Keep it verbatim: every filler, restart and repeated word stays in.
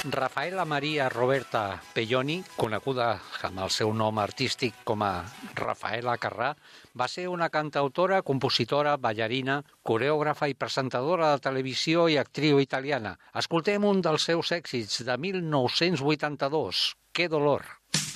Rafaela Maria Roberta Pelloni, coneguda amb el seu nom artístic com a Rafaela Carrà, va ser una cantautora, compositora, ballarina, coreògrafa i presentadora de televisió i actriu italiana. Escoltem un dels seus èxits de mil nou-cents vuitanta-dos, Que dolor.